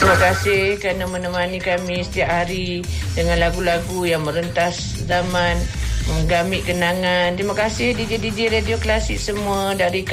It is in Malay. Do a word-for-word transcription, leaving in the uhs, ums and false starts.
Terima kasih kerana menemani kami setiap hari dengan lagu-lagu yang merentas zaman, menggamit kenangan. Terima kasih D J-D J Radio Klasik semua dari